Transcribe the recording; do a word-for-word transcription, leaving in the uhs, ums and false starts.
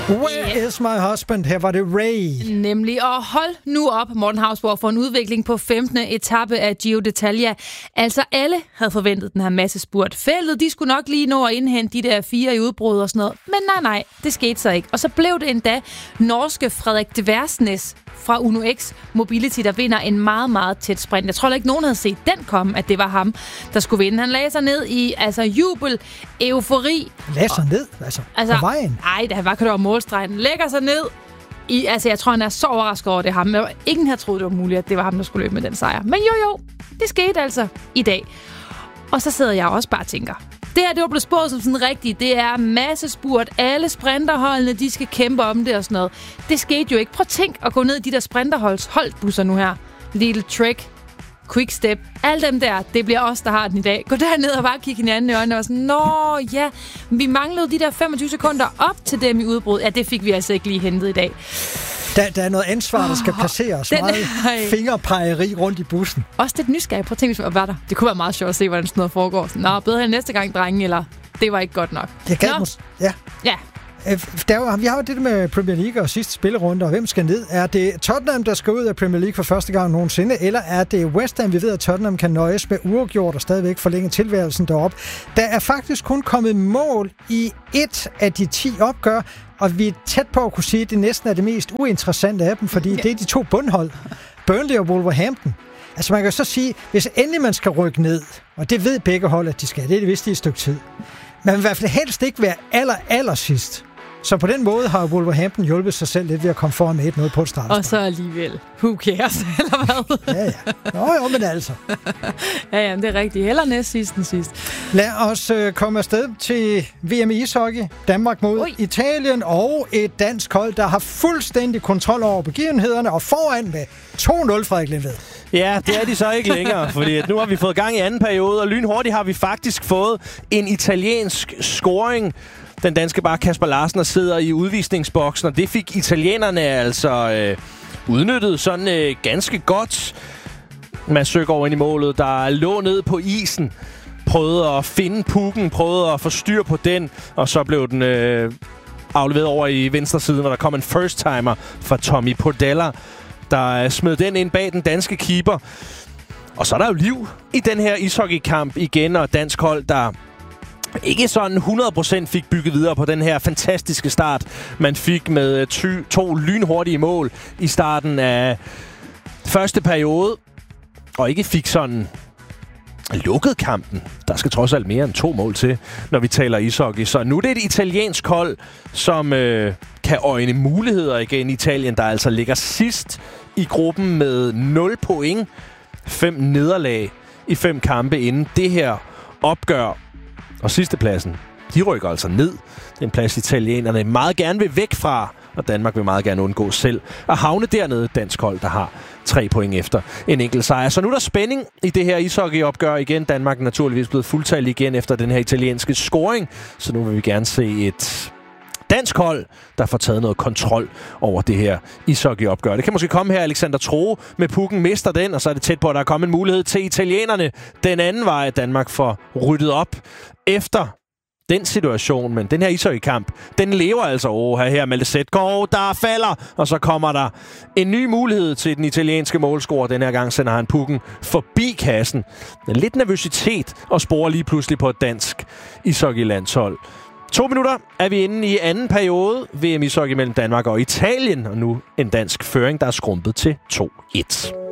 Where is my husband? Her var det Ray. Nemlig, og hold nu op, Morten Hausborg, for en udvikling på femtende etape af Giro d'Italia. Altså alle havde forventet den her massespurt. Feltet, de skulle nok lige nå at indhente de der fire i udbrud og sådan noget. Men nej, nej, det skete så ikke. Og så blev det endda norske Frederik de Versnes fra Uno X Mobility, der vinder en meget, meget tæt sprint. Jeg tror ikke, nogen havde set den komme, at det var ham, der skulle vinde. Han lagde sig ned i altså jubel, eufori. Lagde sig ned? Altså, altså på vejen? Nej, da han var kørt over målstregen. Lægger sig ned. I, altså, jeg tror, han er så overrasket over det ham. Men ingen havde troet, det var muligt, at det var ham, der skulle løbe med den sejr. Men jo, jo, det skete altså i dag. Og så sidder jeg også bare og tænker, det her, det var blevet spurgt som sådan rigtigt. Det er massespurt. Alle sprinterholdene, de skal kæmpe om det og sådan noget. Det skete jo ikke. Prøv at tænk at gå ned i de der sprinterholds holdbusser nu her. Little Trek, Quick Step, alle dem der, det bliver os, der har den i dag. Gå derned og bare kigge hinanden i øjnene og sådan, nå ja, vi manglede de der femogtyve sekunder op til dem i udbrud. Ja, det fik vi altså ikke lige hentet i dag. Der, der er noget ansvar, der skal placeres. Oh, meget fingerpegeri rundt i bussen. Også det nysgerrige. Prøv at tænke, hvis man var der. Det kunne være meget sjovt at se, hvordan sådan noget foregår. Sådan, nå, bedre end næste gang, drenge, eller det var ikke godt nok. Det kan mås- ja. Ja. Der er, vi har jo det med Premier League og sidste spillerunde, og hvem skal ned? Er det Tottenham, der skal ud af Premier League for første gang nogensinde, eller er det West Ham? Vi ved, at Tottenham kan nøjes med uafgjort og stadigvæk forlænge tilværelsen derop. Der er faktisk kun kommet mål i et af de ti opgør, og vi er tæt på at kunne sige, at det næsten er det mest uinteressante af dem, fordi okay. det er de to bundhold, Burnley og Wolverhampton. Altså man kan så sige, hvis endelig man skal rykke ned, og det ved begge hold, at de skal, det er det vist i et stykke tid, man vil i hvert fald helst ikke være aller, aller sidst. Så på den måde har Wolverhampton hjulpet sig selv lidt ved at komme foran med et noget på et start. Og så alligevel. Who cares, eller hvad? Ja, ja. Nå jo, men altså. ja, ja, det er rigtigt. Heller næst sidst end sidst. Lad os øh, komme afsted til V M i ishockey. Danmark mod Ui. Italien og et dansk hold, der har fuldstændig kontrol over begivenhederne og foran med to nul, Frederik Lindved. Ja, det er de så ikke længere, fordi nu har vi fået gang i anden periode, og lynhurtigt har vi faktisk fået en italiensk scoring. Den danske bare Kasper Larsen, der sidder i udvisningsboksen, og det fik italienerne altså øh, udnyttet sådan øh, ganske godt. Mads Søgaard ind i målet, der lå ned på isen, prøvede at finde pucken, prøvede at få styr på den, og så blev den øh, afleveret over i venstre siden, og der kom en first-timer fra Tommy Podella, der smed den ind bag den danske keeper. Og så er der jo liv i den her ishockeykamp igen, og dansk hold, der ikke sådan hundrede procent fik bygget videre på den her fantastiske start, man fik med ty- to lynhurtige mål i starten af første periode, og ikke fik sådan lukket kampen. Der skal trods alt mere end to mål til, når vi taler ishockey. Så nu er det et italiensk hold, som øh, kan øjne muligheder igen. Italien, der altså ligger sidst i gruppen med nul point. Fem nederlag i fem kampe inden det her opgør. Og sidstepladsen, de rykker altså ned. Det er en plads, italienerne meget gerne vil væk fra, og Danmark vil meget gerne undgå selv at havne dernede. Dansk hold, der har tre point efter en enkelt sejr. Så nu er der spænding i det her ishockeyopgør igen. Danmark er naturligvis blevet fuldtallig igen efter den her italienske scoring. Så nu vil vi gerne se et dansk hold, der får taget noget kontrol over det her ishockeyopgør. Det kan måske komme her, Alexander Troe med pukken, mister den, og så er det tæt på, at der er kommet en mulighed til italienerne. Den anden vej, at Danmark får ryddet op efter den situation, men den her ishockeykamp, den lever altså over her, her med Zetgaard, der falder, og så kommer der en ny mulighed til den italienske målscorer. Den her gang sender han pukken forbi kassen. Lidt nervøsitet og sporer lige pludselig på et dansk ishockeylandshold. To minutter er vi inde i anden periode. V M ishockey mellem Danmark og Italien, og nu en dansk føring, der er skrumpet til to et.